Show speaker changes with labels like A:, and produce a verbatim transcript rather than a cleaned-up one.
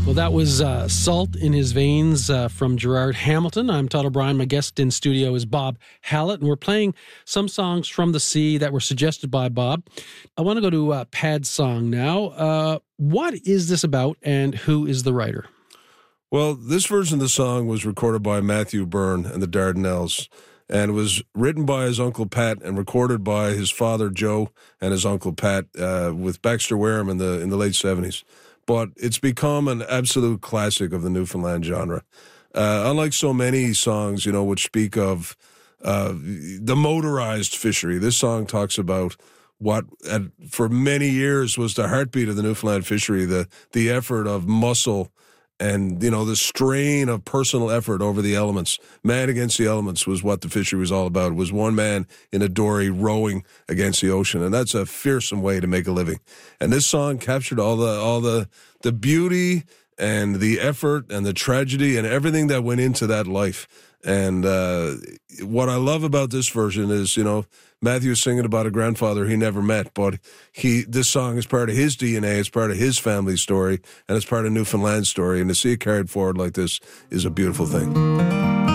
A: Well, that was uh, Salt in His Veins uh, from Gerard Hamilton. I'm Todd O'Brien. My guest in studio is Bob Hallett, and we're playing some songs from the sea that were suggested by Bob. I want to go to uh, Pad's song now. Uh, what is this about, and who is the writer?
B: Well, this version of the song was recorded by Matthew Byrne and the Dardanelles, and was written by his Uncle Pat and recorded by his father Joe and his Uncle Pat uh, with Baxter Wareham in the in the late seventies. But it's become an absolute classic of the Newfoundland genre. Uh, unlike so many songs, you know, which speak of uh, the motorized fishery, this song talks about what at, for many years was the heartbeat of the Newfoundland fishery, the the effort of muscle and, you know, the strain of personal effort over the elements. Man against the elements was what the fishery was all about. It was one man in a dory rowing against the ocean, and that's a fearsome way to make a living. And this song captured all the all the the beauty and the effort and the tragedy and everything that went into that life. And uh, what I love about this version is, you know, Matthew's singing about a grandfather he never met, but he this song is part of his D N A, it's part of his family story, and it's part of Newfoundland's story. And to see it carried forward like this is a beautiful thing.